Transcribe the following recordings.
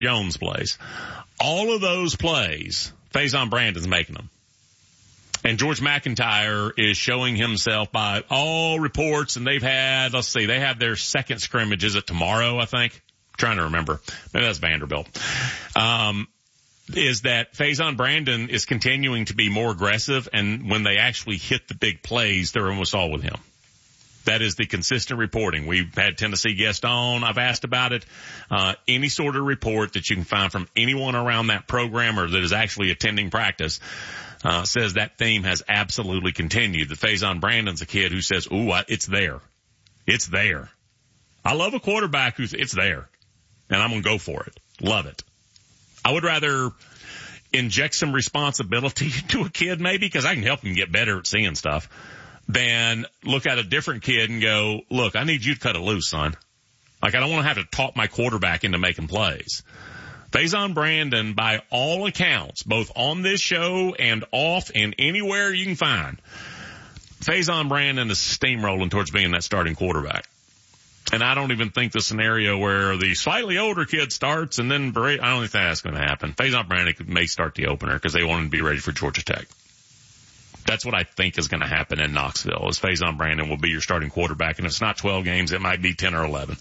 Jones plays. All of those plays, Faison Brandon's making them. And George McIntyre is showing himself by all reports, and they have their second scrimmage. Is it tomorrow, I think? I'm trying to remember. Maybe that's Vanderbilt. Is that Faison Brandon is continuing to be more aggressive, and when they actually hit the big plays, they're almost all with him. That is the consistent reporting. We've had Tennessee guests on. I've asked about it. Any sort of report that you can find from anyone around that program or that is actually attending practice says that theme has absolutely continued. That Faison Brandon's a kid who says, ooh, it's there. It's there. I love a quarterback it's there, and I'm going to go for it. Love it. I would rather inject some responsibility to a kid maybe because I can help him get better at seeing stuff than look at a different kid and go, look, I need you to cut it loose, son. Like, I don't want to have to talk my quarterback into making plays. Faison Brandon, by all accounts, both on this show and off and anywhere you can find, Faison Brandon is steamrolling towards being that starting quarterback. And I don't even think the scenario where the slightly older kid starts and then I don't think that's going to happen. Faison Brandon may start the opener because they want him to be ready for Georgia Tech. That's what I think is going to happen in Knoxville, is Faison Brandon will be your starting quarterback. And if it's not 12 games, it might be 10 or 11.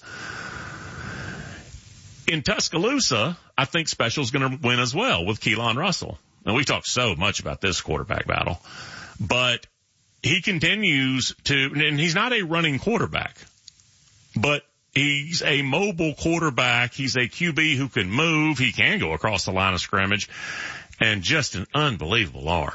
In Tuscaloosa, I think Special's going to win as well with Keelan Russell. And we talk so much about this quarterback battle. But he continues and he's not a running quarterback, but he's a mobile quarterback. He's a QB who can move. He can go across the line of scrimmage, and just an unbelievable arm.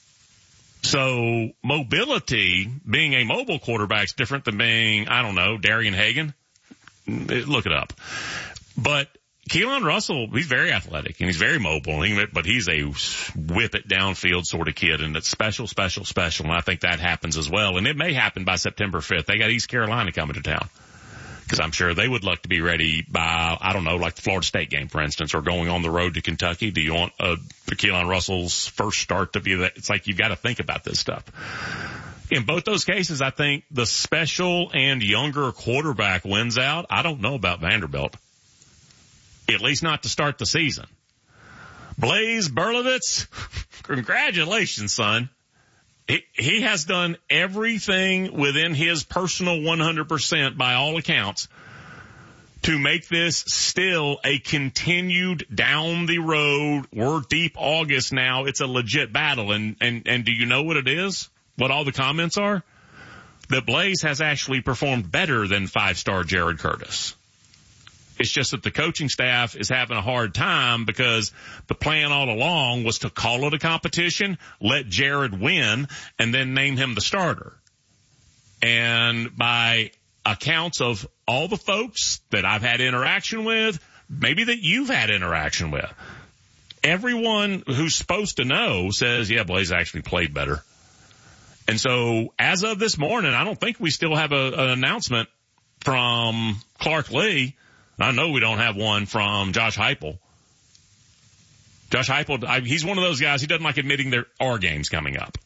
So mobility, being a mobile quarterback, is different than being, I don't know, Darian Hagan. Look it up. But Keelan Russell, he's very athletic and he's very mobile, but he's a whip it downfield sort of kid, and it's special. And I think that happens as well. And it may happen by September 5th. They got East Carolina coming to town, because I'm sure they would like to be ready by, I don't know, like the Florida State game, for instance, or going on the road to Kentucky. Do you want Keelan Russell's first start to be that? It's like you've got to think about this stuff. In both those cases, I think the special and younger quarterback wins out. I don't know about Vanderbilt, at least not to start the season. Blaise Berlovitz, congratulations, son. He has done everything within his personal 100% by all accounts to make this still a continued down the road. We're deep August now. It's a legit battle. And do you know what it is? What all the comments are? That Blaise has actually performed better than 5-star Jared Curtis. It's just that the coaching staff is having a hard time because the plan all along was to call it a competition, let Jared win, and then name him the starter. And by accounts of all the folks that I've had interaction with, maybe that you've had interaction with, everyone who's supposed to know says, yeah, Blaise actually played better. And so as of this morning, I don't think we still have an announcement from Clark Lee. I know we don't have one from Josh Heupel. Josh Heupel, he's one of those guys, he doesn't like admitting there are games coming up.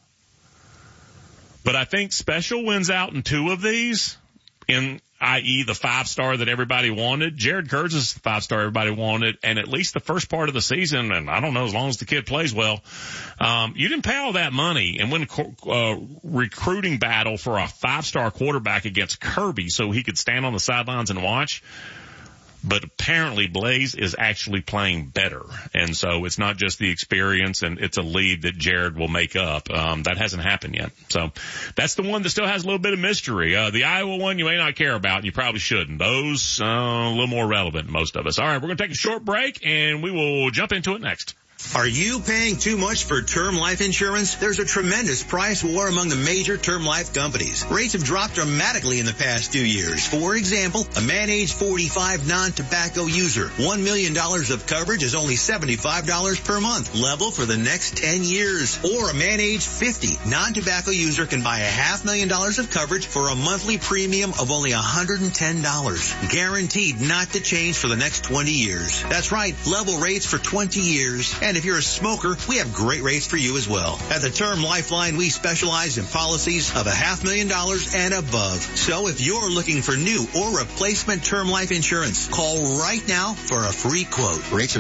But I think Special wins out in 2 of these, i.e. the 5-star that everybody wanted. Jared Curtis is the 5-star everybody wanted, and at least the first part of the season, and I don't know, as long as the kid plays well, you didn't pay all that money and win a recruiting battle for a 5-star quarterback against Kirby so he could stand on the sidelines and watch. But apparently Blaise is actually playing better. And so it's not just the experience, and it's a lead that Jared will make up. That hasn't happened yet. So that's the one that still has a little bit of mystery. The Iowa one you may not care about, and you probably shouldn't. Those, a little more relevant than most of us. All right, we're going to take a short break, and we will jump into it next. Are you paying too much for term life insurance? There's a tremendous price war among the major term life companies. Rates have dropped dramatically in the past 2 years. For example, a man age 45 non-tobacco user, $1 million of coverage is only $75 per month, level for the next 10 years. Or a man age 50 non-tobacco user can buy $500,000 of coverage for a monthly premium of only $110, guaranteed not to change for the next 20 years. That's right, level rates for 20 years. And if you're a smoker, we have great rates for you as well. At the Term Lifeline, we specialize in policies of $500,000 and above. So if you're looking for new or replacement term life insurance, call right now for a free quote. Rates